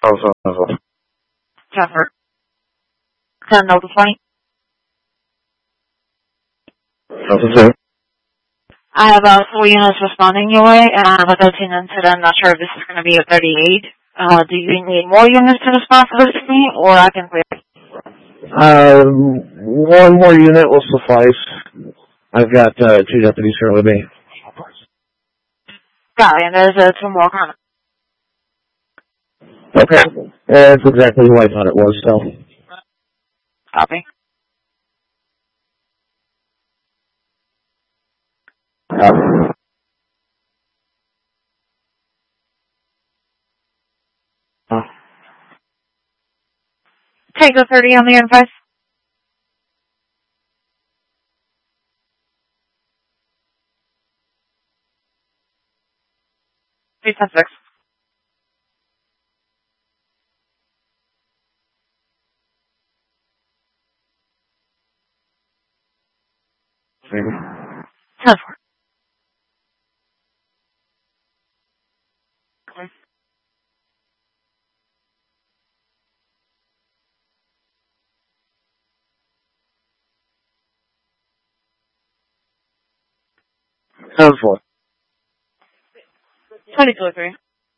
Trevor. 10 Delta 20. I have 4 units responding your way, and I have a 13 incident. Not sure if this is going to be a 38. Do you need more units to respond to this to me, or I can clear? One more unit will suffice. I've got 2 deputies here with me. Got it, and there's 2 more coming. Okay. That's exactly who I thought it was, so. Copy. Take the 30 on the N5. Please 10-6. Maybe. 10-4. Sounds full. 22-3.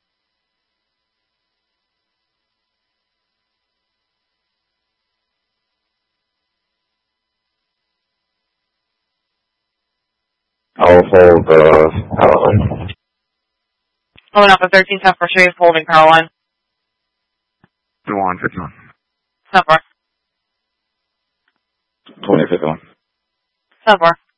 I'll hold power line. Going up at 13, 10-4, sure you're holding power line. 51, 51. 10-4. 20, 51. 10-4.